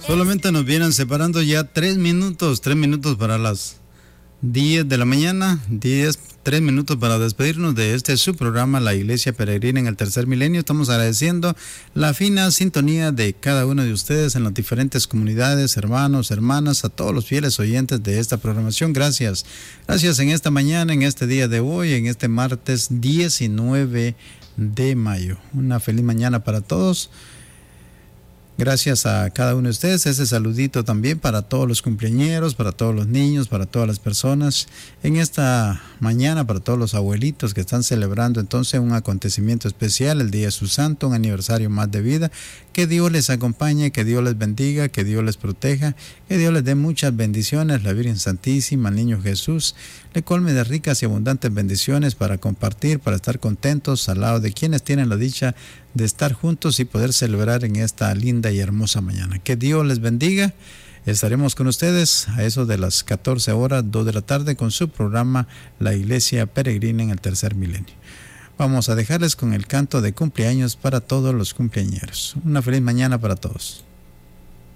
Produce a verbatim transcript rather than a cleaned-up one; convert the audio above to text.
Solamente nos vienen separando ya tres minutos, tres minutos para las diez de la mañana, diez, tres minutos para despedirnos de este su programa, La Iglesia Peregrina en el Tercer Milenio. Estamos agradeciendo la fina sintonía de cada uno de ustedes en las diferentes comunidades, hermanos, hermanas, a todos los fieles oyentes de esta programación. Gracias, gracias en esta mañana, en este día de hoy, en este martes diecinueve de mayo. Una feliz mañana para todos. Gracias a cada uno de ustedes. Ese saludito también para todos los cumpleañeros, para todos los niños, para todas las personas. En esta mañana, para todos los abuelitos que están celebrando entonces un acontecimiento especial, el Día de su Santo, un aniversario más de vida. Que Dios les acompañe, que Dios les bendiga, que Dios les proteja, que Dios les dé muchas bendiciones. La Virgen Santísima, el Niño Jesús, le colme de ricas y abundantes bendiciones para compartir, para estar contentos al lado de quienes tienen la dicha de estar juntos y poder celebrar en esta linda y hermosa mañana. Que Dios les bendiga. Estaremos con ustedes a eso de las catorce horas, dos de la tarde, con su programa La Iglesia Peregrina en el Tercer Milenio. Vamos a dejarles con el canto de cumpleaños para todos los cumpleañeros. Una feliz mañana para todos.